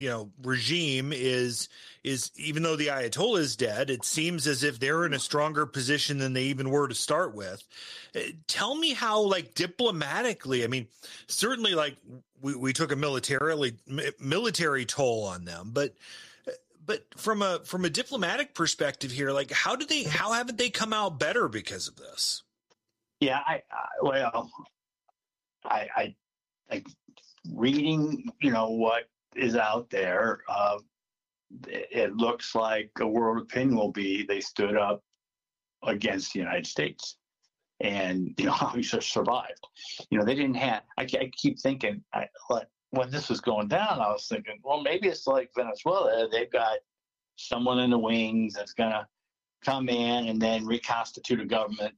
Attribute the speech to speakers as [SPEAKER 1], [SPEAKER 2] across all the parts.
[SPEAKER 1] regime is even though the Ayatollah is dead, it seems as if they're in a stronger position than they even were to start with. Tell me how, like, diplomatically, I mean, certainly, like, we took a military toll on them, but from a diplomatic perspective here, like, how haven't they come out better because of this?
[SPEAKER 2] Yeah, I reading, what is out there, it looks like a world opinion will be they stood up against the United States and, obviously survived. They didn't have, I keep thinking, when this was going down, I was thinking, well, maybe it's like Venezuela. They've got someone in the wings that's going to come in and then reconstitute a government.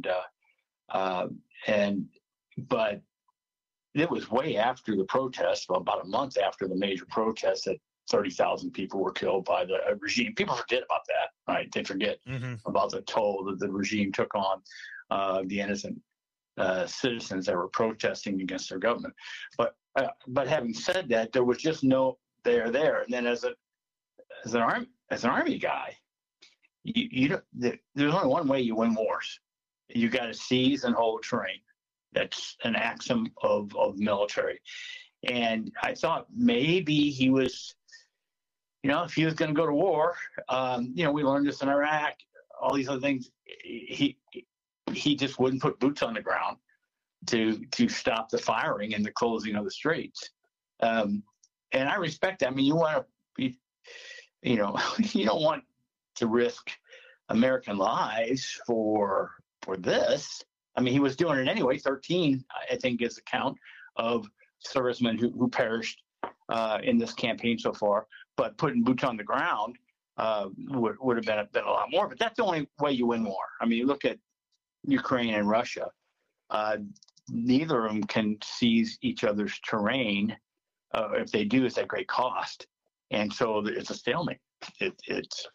[SPEAKER 2] But it was way after the protests, about a month after the major protests, that 30,000 people were killed by the regime. People forget about that, right? They forget about the toll that the regime took on the innocent citizens that were protesting against their government. But having said that, there was just no there. And then as an army guy, there's only one way you win wars. You got to seize and hold terrain. That's an axiom of military. And I thought maybe he was, if he was going to go to war, we learned this in Iraq, all these other things. He just wouldn't put boots on the ground to stop the firing and the closing of the streets. And I respect that. I mean, you want to be, you don't want to risk American lives for this. I mean, he was doing it anyway. 13, I think, is the count of servicemen who perished in this campaign so far. But putting boots on the ground would have been a lot more. But that's the only way you win war. I mean, you look at Ukraine and Russia. Neither of them can seize each other's terrain. If they do, it's at great cost. And so it's a stalemate. It's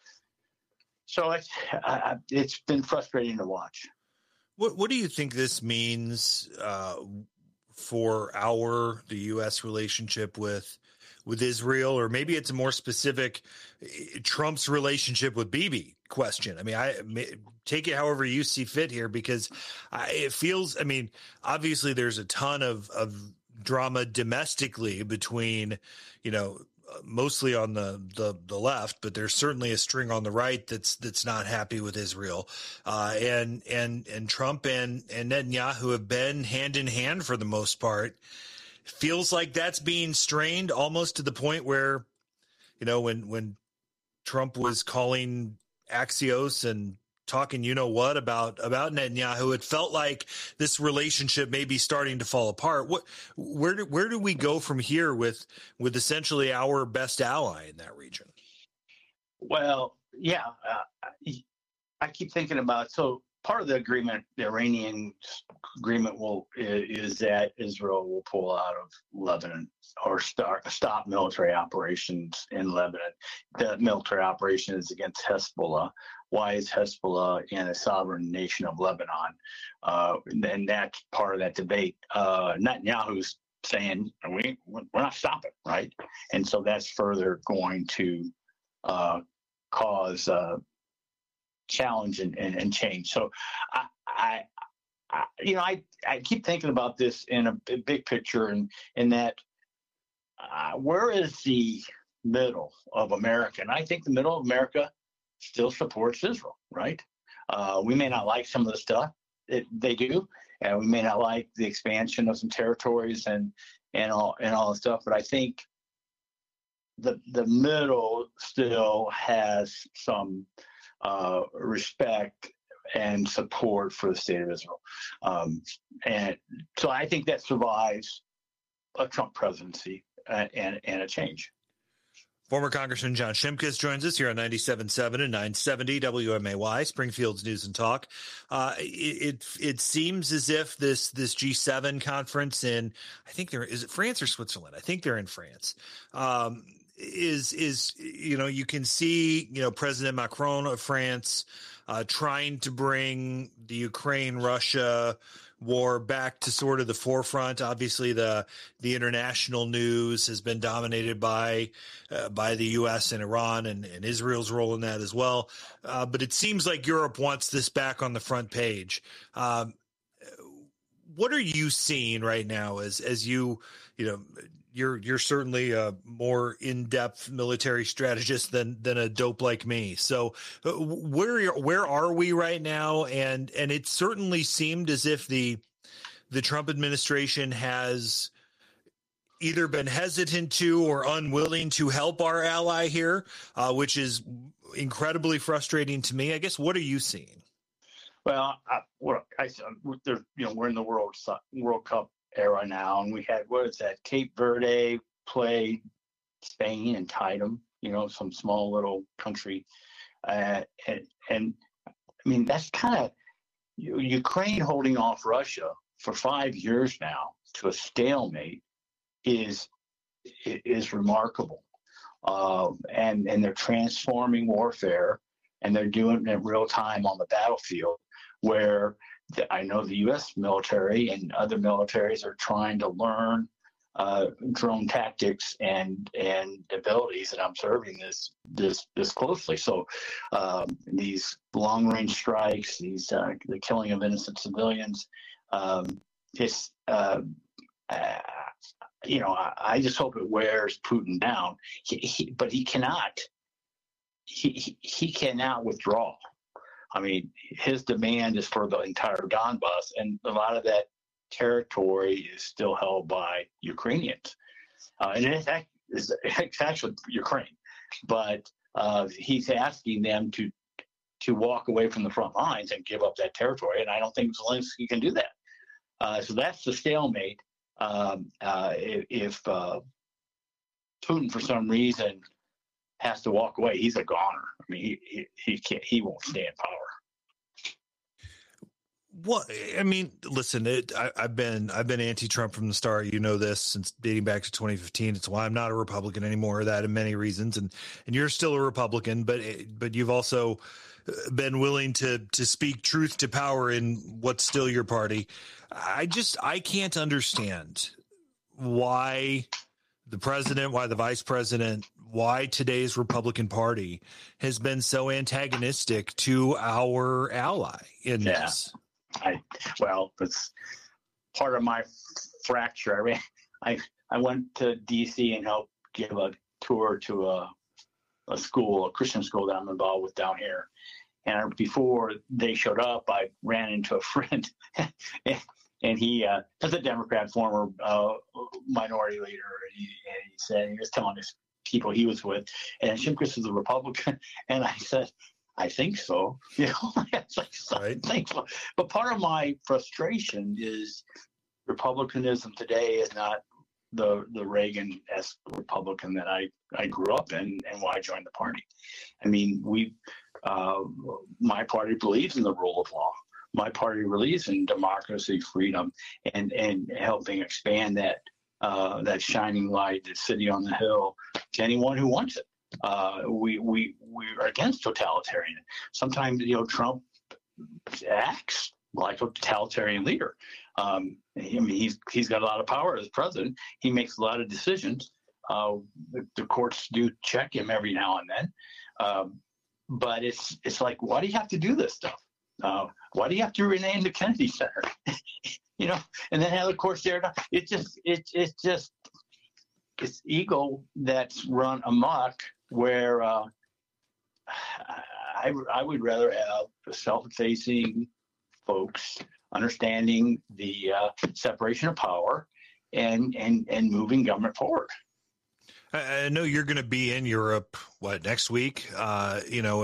[SPEAKER 2] been frustrating to watch.
[SPEAKER 1] What do you think this means for the U.S. relationship with Israel, or maybe it's a more specific Trump's relationship with Bibi question? I mean, take it however you see fit here, because it feels, I mean, obviously there's a ton of drama domestically between, mostly on the left, but there's certainly a string on the right that's not happy with Israel. And Trump and Netanyahu have been hand in hand for the most part. Feels like that's being strained almost to the point where, when Trump was calling Axios and talking, about Netanyahu, it felt like this relationship may be starting to fall apart. Where do we go from here with essentially our best ally in that region?
[SPEAKER 2] Well, yeah, I keep thinking about, so part of the agreement, the Iranian agreement is that Israel will pull out of Lebanon or stop military operations in Lebanon. The military operation is against Hezbollah. Why is Hezbollah in a sovereign nation of Lebanon? And that's part of that debate. Netanyahu's saying we're not stopping, right? And so that's further going to cause challenge and change. So I keep thinking about this in a big picture, and in that where is the middle of America? And I think the middle of America still supports Israel, right? We may not like some of the stuff they do, and we may not like the expansion of some territories and all the stuff, but I think the middle still has some respect and support for the state of Israel. And so I think that survives a Trump presidency and a change.
[SPEAKER 1] Former Congressman John Shimkus joins us here on 97.7 and 970 WMAY, Springfield's News and Talk. It seems as if this G7 conference in, I think is it France or Switzerland? I think they're in France. You can see, President Macron of France trying to bring the Ukraine-Russia war back to sort of the forefront. Obviously, the international news has been dominated by the U.S. and Iran and Israel's role in that as well. But it seems like Europe wants this back on the front page. What are you seeing right now as you know, you're certainly a more in-depth military strategist than a dope like me. So where are we right now? And it certainly seemed as if the Trump administration has either been hesitant to or unwilling to help our ally here, which is incredibly frustrating to me. I guess, what are you seeing?
[SPEAKER 2] Well, we're in the World Cup era now, and we had, Cape Verde played Spain and tied them, some small little country. And I mean, that's kind of Ukraine holding off Russia for 5 years now to a stalemate is remarkable. And they're transforming warfare, and they're doing it in real time on the battlefield, where I know the U.S. military and other militaries are trying to learn drone tactics and abilities, and I'm observing this closely. So these long-range strikes, the killing of innocent civilians, I just hope it wears Putin down. But he cannot. He cannot withdraw. I mean, his demand is for the entire Donbass, and a lot of that territory is still held by Ukrainians. And it's actually Ukraine. But he's asking them to walk away from the front lines and give up that territory, and I don't think Zelensky can do that. So that's the stalemate. If Putin, for some reason, has to walk away, he's a goner. I mean, he won't stay in power.
[SPEAKER 1] Well, I mean, listen, I've been anti-Trump from the start. You know this, since dating back to 2015. It's why I'm not a Republican anymore. That and many reasons, and you're still a Republican, but you've also been willing to speak truth to power in what's still your party. I can't understand why the president, why the vice president, why today's Republican Party has been so antagonistic to our ally in this.
[SPEAKER 2] It's part of my fracture. I mean, I went to D.C. and helped give a tour to a school, a Christian school that I'm involved with down here. And before they showed up, I ran into a friend, and he was a Democrat, former minority leader. And he was telling his people he was with, and Shimkus is a Republican. And I said, I think so. It's like, I think so. But part of my frustration is Republicanism today is not the Reagan-esque Republican that I grew up in and why I joined the party. I mean, my party believes in the rule of law. My party believes in democracy, freedom, and helping expand that shining light, the city on the hill, to anyone who wants it. We are against totalitarian. Sometimes Trump acts like a totalitarian leader. I mean, he's got a lot of power as president. He makes a lot of decisions. The courts do check him every now and then. But it's like, why do you have to do this stuff? Why do you have to rename the Kennedy Center? And then have the courts there. It's ego that's run amok, where I would rather have self-facing folks understanding the separation of power and moving government forward.
[SPEAKER 1] I know you're going to be in Europe, next week, at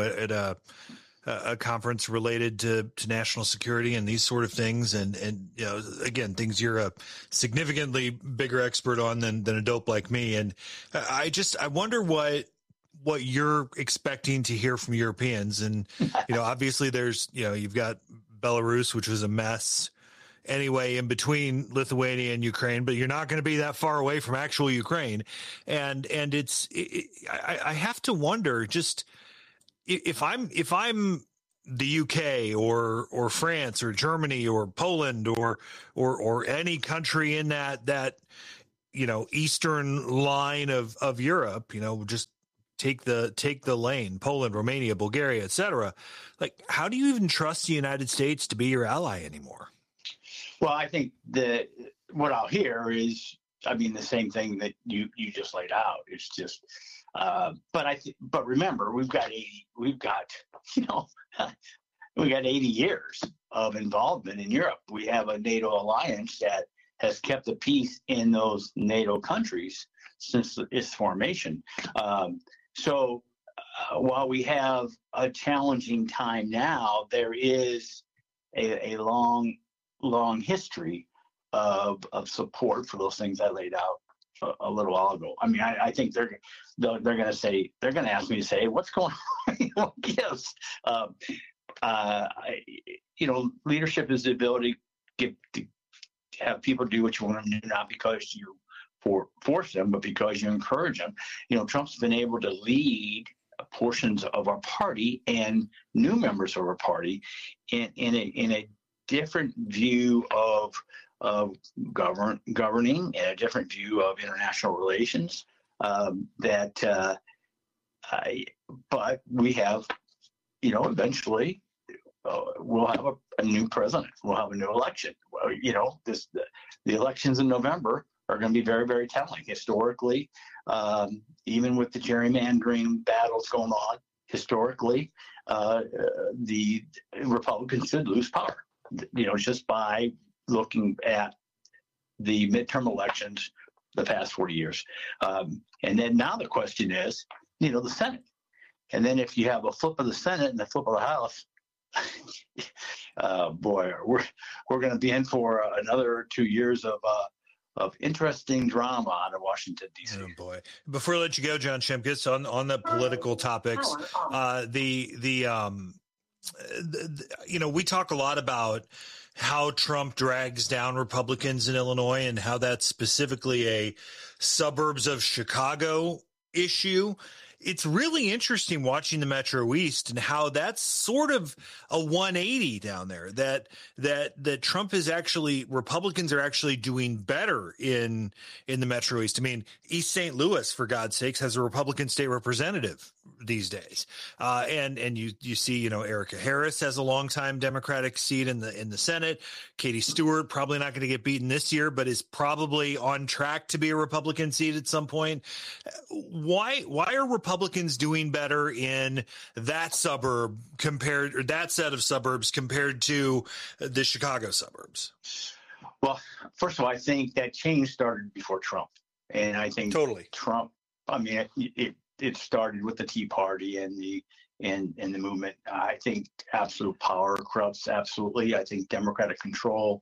[SPEAKER 1] a conference related to national security and these sort of things. And again, things you're a significantly bigger expert on than a dope like me. And I wonder what you're expecting to hear from Europeans. And, obviously there's, you've got Belarus, which was a mess anyway, in between Lithuania and Ukraine, but you're not going to be that far away from actual Ukraine. And I have to wonder, just if I'm the UK or France or Germany or Poland or any country in that eastern line of Europe, just take the lane, Poland, Romania, Bulgaria, etc. Like, how do you even trust the United States to be your ally anymore?
[SPEAKER 2] Well, I think that what I'll hear is, the same thing that you just laid out. It's just, but remember, we've got 80 years of involvement in Europe. We have a NATO alliance that has kept the peace in those NATO countries since its formation. So while we have a challenging time now, there is a long history of support for those things I laid out a little while ago. I think they're going to ask me to say, what's going on? Yes. Leadership is the ability to have people do what you want them to do, not because you force them, but because you encourage them. Trump's been able to lead portions of our party and new members of our party in a different view of governing and a different view of international relations. But we have, eventually we'll have a new president. We'll have a new election. The elections in November are going to be very, very telling. Historically, even with the gerrymandering battles going on, historically, the Republicans did lose power. Just by looking at the midterm elections the past 40 years. And then now the question is, the Senate. And then if you have a flip of the Senate and a flip of the House, boy, we're going to be in for another 2 years of interesting drama out of Washington, D.C.
[SPEAKER 1] Oh boy! Before I let you go, John Shimkus, on the political topics, we talk a lot about how Trump drags down Republicans in Illinois and how that's specifically a suburbs of Chicago issue. It's really interesting watching the Metro East and how that's sort of a 180 down there, that Trump is actually, Republicans are actually doing better in the Metro East. East St. Louis, for God's sakes, has a Republican state representative these days. And you see, Erica Harris has a longtime Democratic seat in the Senate. Katie Stewart, probably not going to get beaten this year, but is probably on track to be a Republican seat at some point. Why are Republicans doing better in that suburb that set of suburbs compared to the Chicago suburbs?
[SPEAKER 2] Well, first of all, I think that change started before Trump. And I think
[SPEAKER 1] totally
[SPEAKER 2] Trump, it started with the Tea Party and the movement. I think absolute power corrupts absolutely. I think Democratic control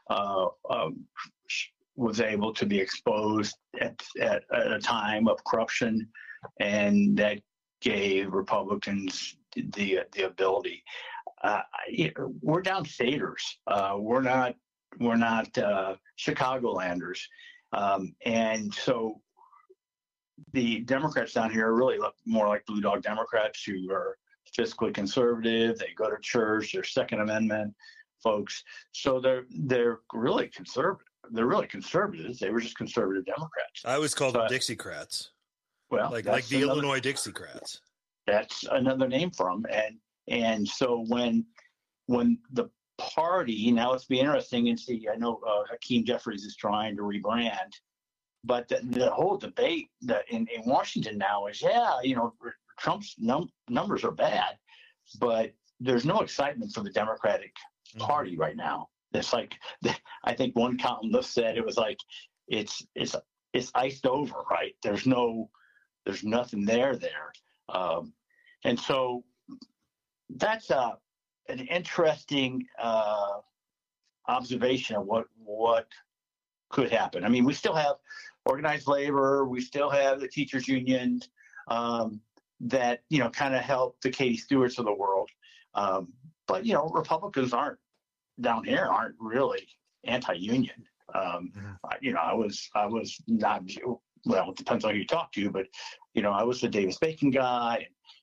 [SPEAKER 2] was able to be exposed at a time of corruption, and that gave Republicans the ability. We're downstaters. We're not Chicagolanders, and so the Democrats down here really look more like blue dog Democrats who are fiscally conservative. They go to church. They're Second Amendment folks. So they're really conservative. They're really conservatives. They were just conservative Democrats.
[SPEAKER 1] I always call them Dixiecrats.
[SPEAKER 2] Well,
[SPEAKER 1] like the Illinois Dixiecrats.
[SPEAKER 2] That's another name for them. And so when the party, now let's be interesting and see. I know Hakeem Jeffries is trying to rebrand. But the whole debate in Washington now is, Trump's numbers are bad, but there's no excitement for the Democratic Party right now. It's like, I think one columnist said it was like it's iced over, right? There's nothing there. And so that's an interesting observation of what could happen. We still have organized labor. We still have the teachers' unions that, kind of help the Katie Stewarts of the world. But, Republicans aren't really anti-union. I was not, well, it depends on who you talk to, but, I was the Davis-Bacon guy.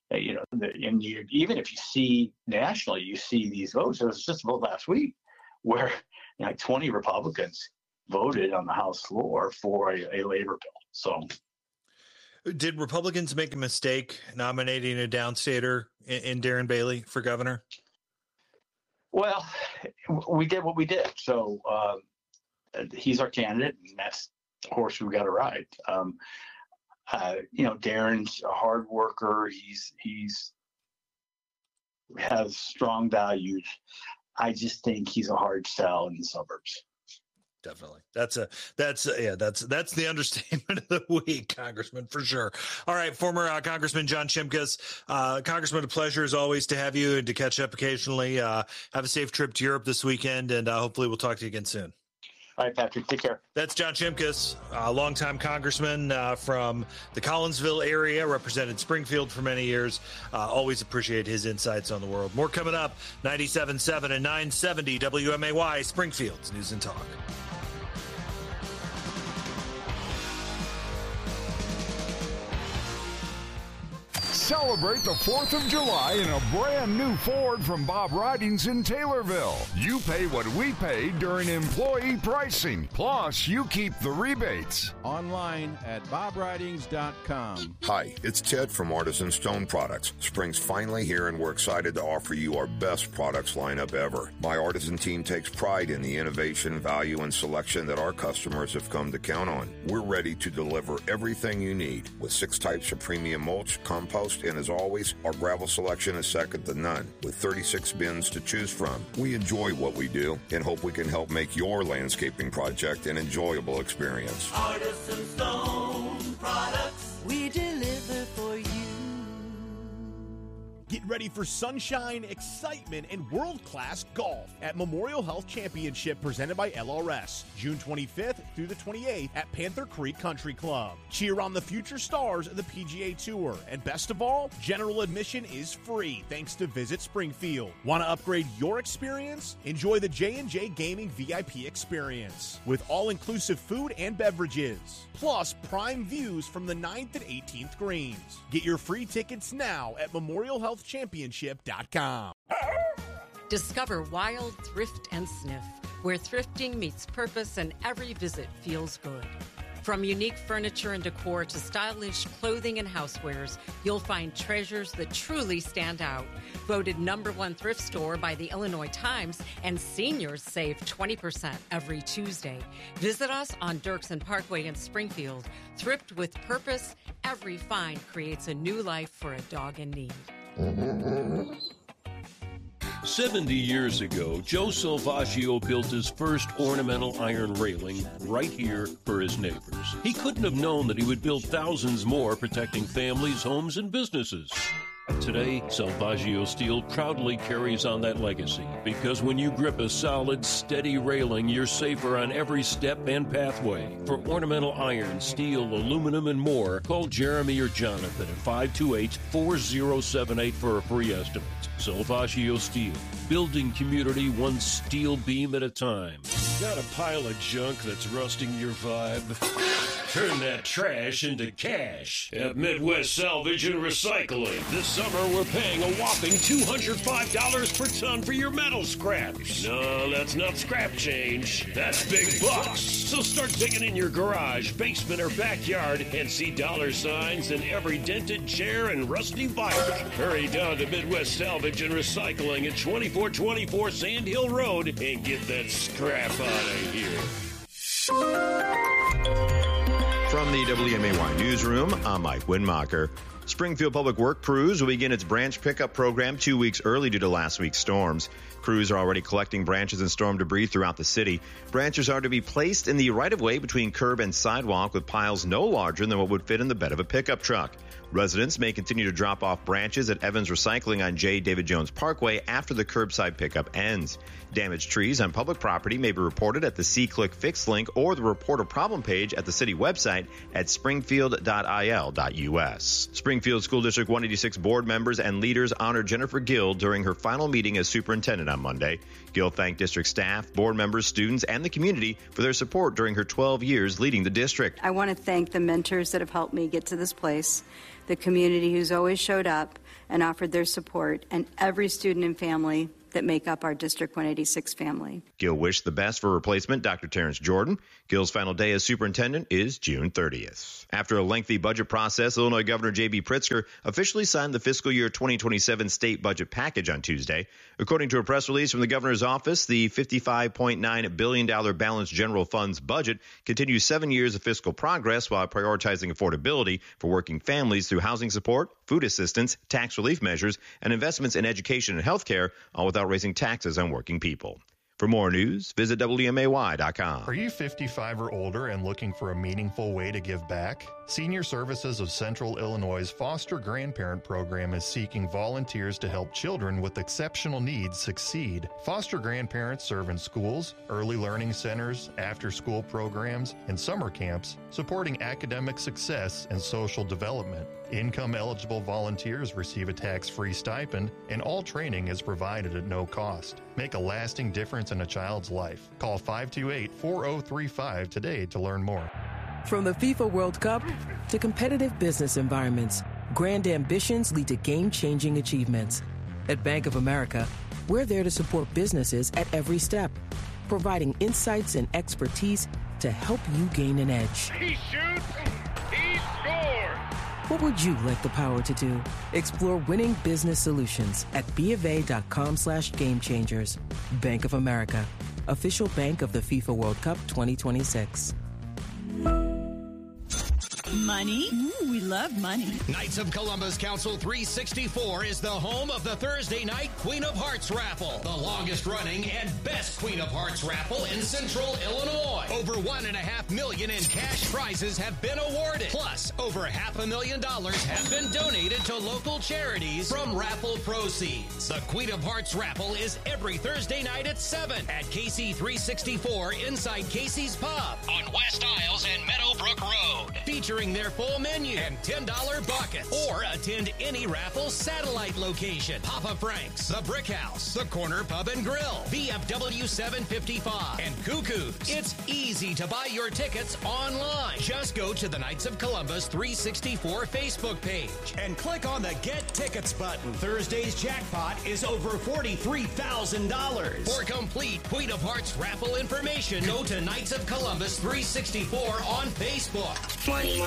[SPEAKER 2] Even if you see nationally, you see these votes. There was just a vote last week where 20 Republicans voted on the House floor for a labor bill. So,
[SPEAKER 1] did Republicans make a mistake nominating a downstater in Darren Bailey for governor?
[SPEAKER 2] Well, we did what we did. So he's our candidate, and that's the horse we've got to ride. Darren's a hard worker. He's has strong values. I just think he's a hard sell in the suburbs.
[SPEAKER 1] Definitely. That's the understatement of the week, Congressman, for sure. All right. Former Congressman John Chimkus. Congressman, a pleasure as always to have you and to catch up occasionally. Have a safe trip to Europe this weekend, and hopefully we'll talk to you again soon.
[SPEAKER 2] All right, Patrick, take care.
[SPEAKER 1] That's John Chimkus, a longtime congressman from the Collinsville area, represented Springfield for many years. Always appreciate his insights on the world. More coming up, 97.7 and 970 WMAY, Springfield's News and Talk.
[SPEAKER 3] Celebrate the 4th of July in a brand new Ford from Bob Ridings in Taylorville. You pay what we pay during employee pricing. Plus, you keep the rebates.
[SPEAKER 4] Online at bobridings.com.
[SPEAKER 5] Hi, it's Ted from Artisan Stone Products. Spring's finally here, and we're excited to offer you our best products lineup ever. My Artisan team takes pride in the innovation, value, and selection that our customers have come to count on. We're ready to deliver everything you need with 6 types of premium mulch, compost, and as always, our gravel selection is second to none, with 36 bins to choose from. We enjoy what we do and hope we can help make your landscaping project an enjoyable experience.
[SPEAKER 6] Artisan Stone Products, we deliver for you.
[SPEAKER 7] Get ready for sunshine, excitement, and world-class golf at Memorial Health Championship presented by LRS, June 25th through the 28th at Panther Creek Country Club. Cheer on the future stars of the PGA Tour. And best of all, general admission is free thanks to Visit Springfield. Want to upgrade your experience? Enjoy the J&J Gaming VIP experience with all-inclusive food and beverages, plus prime views from the 9th and 18th greens. Get your free tickets now at memorialhealthchampionship.com.
[SPEAKER 8] Discover Wild Thrift and Sniff, where thrifting meets purpose and every visit feels good. From unique furniture and decor to stylish clothing and housewares, you'll find treasures that truly stand out. Voted #1 thrift store by the Illinois Times, and seniors save 20% every Tuesday. Visit us on Dirksen Parkway in Springfield. Thrift with purpose. Every find creates a new life for a dog in need.
[SPEAKER 9] 70 years ago, Joe Salvaggio built his first ornamental iron railing right here for his neighbors. He couldn't have known that he would build thousands more, protecting families, homes, and businesses. Today, Salvaggio Steel proudly carries on that legacy, because when you grip a solid, steady railing, you're safer on every step and pathway. For ornamental iron, steel, aluminum, and more, call Jeremy or Jonathan at 528-4078 for a free estimate. Salvaggio Steel, building community one steel beam at a time. Got a pile of junk that's rusting your vibe? Turn that trash into cash at Midwest Salvage and Recycling. This summer, we're paying a whopping $205 per ton for your metal scraps. No, that's not scrap change. That's big bucks. So start digging in your garage, basement, or backyard and see dollar signs in every dented chair and rusty vinyl. Hurry down to Midwest Salvage and Recycling at 2424 Sand Hill Road and get that scrap out of here.
[SPEAKER 10] From the WMAY Newsroom, I'm Mike Winmacher. Springfield Public Work Crews will begin its branch pickup program 2 weeks early due to last week's storms. Crews are already collecting branches and storm debris throughout the city. Branches are to be placed in the right-of-way between curb and sidewalk with piles no larger than what would fit in the bed of a pickup truck. Residents may continue to drop off branches at Evans Recycling on J. David Jones Parkway after the curbside pickup ends. Damaged trees on public property may be reported at the See-Click Fix link or the Report a Problem page at the city website at springfield.il.us. Springfield School District 186 board members and leaders honored Jennifer Gill during her final meeting as superintendent on Monday. Gill thanked district staff, board members, students, and the community for their support during her 12 years leading the district.
[SPEAKER 11] I want to thank the mentors that have helped me get to this place, the community who's always showed up and offered their support, and every student and family that make up our District 186 family.
[SPEAKER 10] Gill wished the best for replacement Dr. Terrence Jordan. Gill's final day as superintendent is June 30th. After a lengthy budget process, Illinois Governor J.B. Pritzker officially signed the fiscal year 2027 state budget package on Tuesday. According to a press release from the governor's office, the $55.9 billion balanced general funds budget continues 7 years of fiscal progress while prioritizing affordability for working families through housing support, food assistance, tax relief measures, and investments in education and health care, all without raising taxes on working people. For more news, visit WMAY.com.
[SPEAKER 12] Are you 55 or older and looking for a meaningful way to give back? Senior Services of Central Illinois' Foster Grandparent Program is seeking volunteers to help children with exceptional needs succeed. Foster grandparents serve in schools, early learning centers, after-school programs, and summer camps, supporting academic success and social development. Income-eligible volunteers receive a tax-free stipend, and all training is provided at no cost. Make a lasting difference in a child's life. Call 528-4035 today to learn more.
[SPEAKER 13] From the FIFA World Cup to competitive business environments, grand ambitions lead to game-changing achievements. At Bank of America, we're there to support businesses at every step, providing insights and expertise to help you gain an edge.
[SPEAKER 14] He shoots, he scores!
[SPEAKER 13] What would you like the power to do? Explore winning business solutions at BofA.com/gamechangers. Bank of America, official bank of the FIFA World Cup 2026.
[SPEAKER 15] Money? Ooh, we love money.
[SPEAKER 16] Knights of Columbus Council 364 is the home of the Thursday night Queen of Hearts raffle, the longest running and best Queen of Hearts raffle in Central Illinois. Over $1.5 million in cash prizes have been awarded. Plus, over $500,000 have been donated to local charities from raffle proceeds. The Queen of Hearts raffle is every Thursday night at 7 at KC 364 inside Casey's Pub on West Isles and Meadowbrook Road. Featuring their full menu and $10 buckets. Or attend any raffle satellite location. Papa Frank's, the Brick House, the Corner Pub and Grill, VFW 755, and Cuckoo's. It's easy to buy your tickets online. Just go to the Knights of Columbus 364 Facebook page and click on the Get Tickets button. Thursday's jackpot is over $43,000. For complete Queen of Hearts raffle information, go to Knights of Columbus 364 on Facebook.
[SPEAKER 6] Money.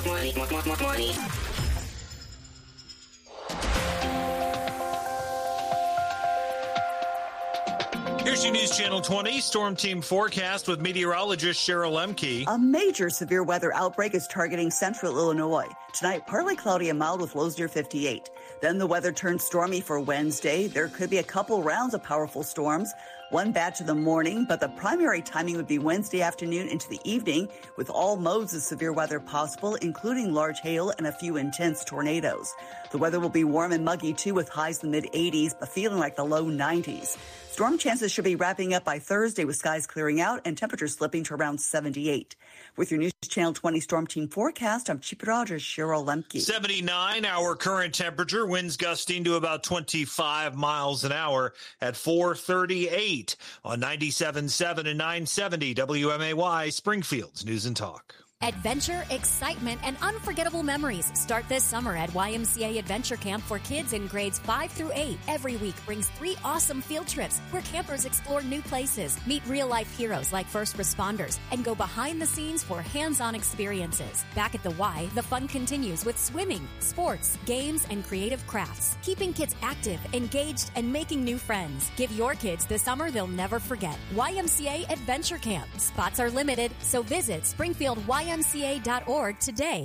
[SPEAKER 1] Here's your News Channel 20 Storm Team forecast with meteorologist Cheryl Lemke.
[SPEAKER 17] A major severe weather outbreak is targeting central Illinois. Tonight, partly cloudy and mild with lows near 58. Then the weather turns stormy for Wednesday. There could be a couple rounds of powerful storms. One batch in the morning, but the primary timing would be Wednesday afternoon into the evening, with all modes of severe weather possible, including large hail and a few intense tornadoes. The weather will be warm and muggy, too, with highs in the mid-80s, but feeling like the low 90s. Storm chances should be wrapping up by Thursday, with skies clearing out and temperatures slipping to around 78. With your News Channel 20 Storm Team forecast, I'm Chief Meteorologist Cheryl Lemke.
[SPEAKER 1] 79, our current temperature, winds gusting to about 25 miles an hour at 4:38 on 97.7 and 970 WMAY, Springfield's News and Talk.
[SPEAKER 18] Adventure, excitement, and unforgettable memories start this summer at YMCA Adventure Camp for kids in grades 5 through 8. Every week brings 3 awesome field trips where campers explore new places, meet real-life heroes like first responders, and go behind the scenes for hands-on experiences. Back at the Y, the fun continues with swimming, sports, games, and creative crafts, keeping kids active, engaged, and making new friends. Give your kids the summer they'll never forget. YMCA Adventure Camp. Spots are limited, so visit SpringfieldYMCA.org today.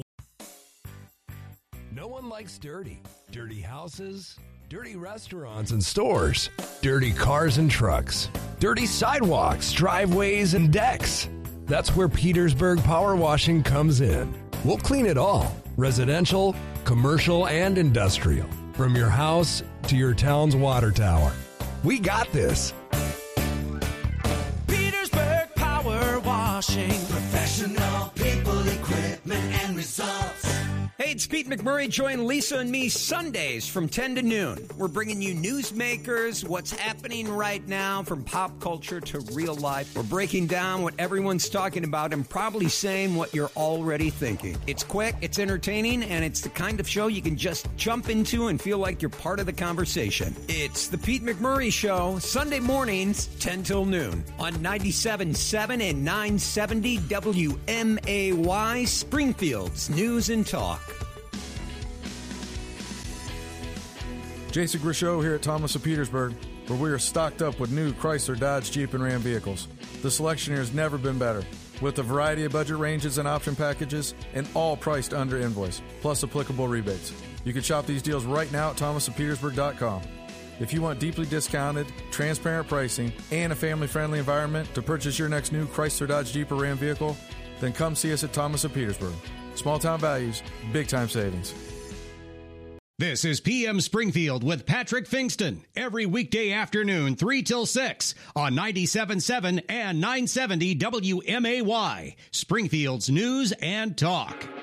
[SPEAKER 19] No one likes dirty. Dirty houses, dirty restaurants and stores, dirty cars and trucks, dirty sidewalks, driveways, and decks. That's where Petersburg Power Washing comes in. We'll clean it all, residential, commercial, and industrial, from your house to your town's water tower. We got this.
[SPEAKER 6] Petersburg Power Washing. Professional people, equipment, and results.
[SPEAKER 20] Hey, it's Pete McMurray. Join Lisa and me Sundays from 10 to noon. We're bringing you newsmakers, what's happening right now from pop culture to real life. We're breaking down what everyone's talking about and probably saying what you're already thinking. It's quick, it's entertaining, and it's the kind of show you can just jump into and feel like you're part of the conversation. It's the Pete McMurray Show, Sunday mornings, 10 till noon on 97.7 and 970 WMAY, Springfield's News and Talk.
[SPEAKER 21] Jason Grisho here at Thomas of Petersburg, where we are stocked up with new Chrysler, Dodge, Jeep, and Ram vehicles. The selection here has never been better, with a variety of budget ranges and option packages, and all priced under invoice, plus applicable rebates. You can shop these deals right now at thomasofpetersburg.com. If you want deeply discounted, transparent pricing, and a family-friendly environment to purchase your next new Chrysler, Dodge, Jeep, or Ram vehicle, then come see us at Thomas of Petersburg. Small-town values, big-time savings.
[SPEAKER 16] This is PM Springfield with Patrick Fingston. Every weekday afternoon, 3 till 6 on 97.7 and 970 WMAY, Springfield's News and Talk.